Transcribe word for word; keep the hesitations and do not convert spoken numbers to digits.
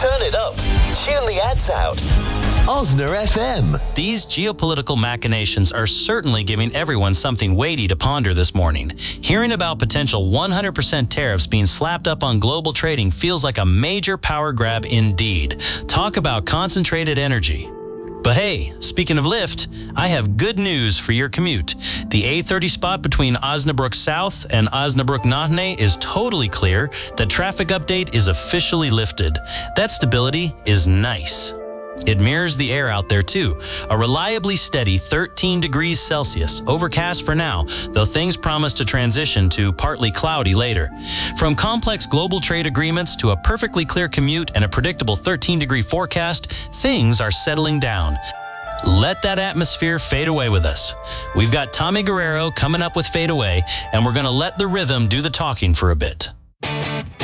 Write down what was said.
Turn it up. Tune the ads out. Osner F M. These geopolitical machinations are certainly giving everyone something weighty to ponder this morning. Hearing about potential one hundred percent tariffs being slapped up on global trading feels like a major power grab indeed. Talk about concentrated energy. But hey, speaking of Lyft, I have good news for your commute. The A thirty spot between Osnabrück South and Osnabrück Nachne is totally clear. The traffic update is officially lifted. That stability is nice. It mirrors the air out there too. A reliably steady thirteen degrees Celsius, overcast for now, though things promise to transition to partly cloudy later. From complex global trade agreements to a perfectly clear commute and a predictable thirteen degree forecast, things are settling down. Let that atmosphere fade away with us. We've got Tommy Guerrero coming up with Fade Away, and we're going to let the rhythm do the talking for a bit.